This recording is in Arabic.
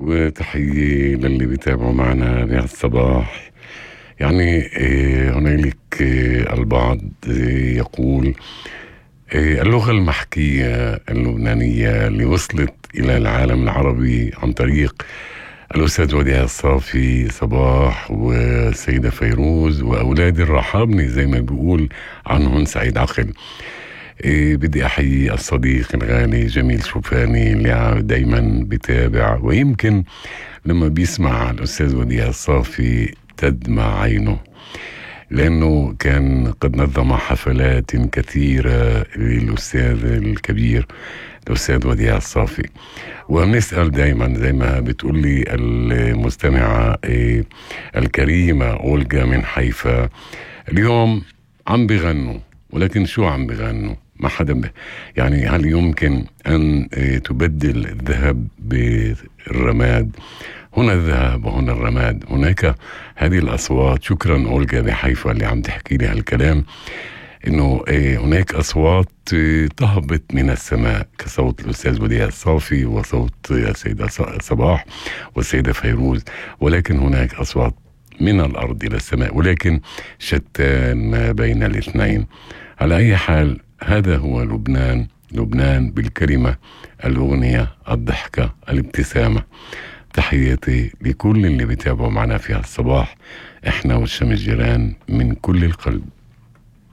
وتحية للي بيتابعوا معنا بهالصباح. يعني هنالك البعض يقول اللغة المحكية اللبنانية اللي وصلت إلى العالم العربي عن طريق الأستاذ وديع الصافي صباح والسيدة فيروز وأولاد الرحابني زي ما بيقول عنهم سعيد عقل. بدي أحيي الصديق الغالي جميل شوفاني اللي دايما بتابع، ويمكن لما بيسمع الأستاذ وديع الصافي تدمع عينه، لأنه كان قد نظم حفلات كثيرة للأستاذ الكبير الأستاذ وديع الصافي. ونسأل دايما زي ما بتقول لي المستمعة الكريمة أولجا من حيفا، اليوم عم بغنوا، ولكن شو عم بغنوا؟ ما حدا يعني هل يمكن أن تبدل الذهب بالرماد؟ هنا الذهب وهنا الرماد، هناك هذه الأصوات. شكرا أولجا بحيفا اللي عم تحكي لي هالكلام، إنه هناك أصوات تهبط من السماء كصوت الأستاذ وديع الصافي وصوت السيدة صباح والسيدة فيروز، ولكن هناك أصوات من الأرض إلى السماء، ولكن شتان ما بين الاثنين. على أي حال هذا هو لبنان، لبنان بالكلمة، الأغنية، الضحكة، الابتسامة. تحياتي لكل اللي بيتابعوا معنا في هالصباح، احنا والشمس جيران من كل القلب.